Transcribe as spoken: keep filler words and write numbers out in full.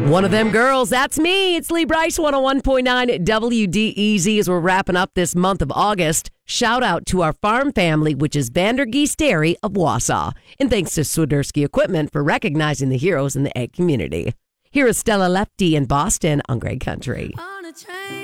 One of them girls, that's me. It's Lee Bryce, one oh one point nine W D E Z as we're wrapping up this month of August. Shout out to our farm family, which is Vandergeest Dairy of Wausau. And thanks to Swiderski Equipment for recognizing the heroes in the egg community. Here is Stella Lefty in Boston on Great Country.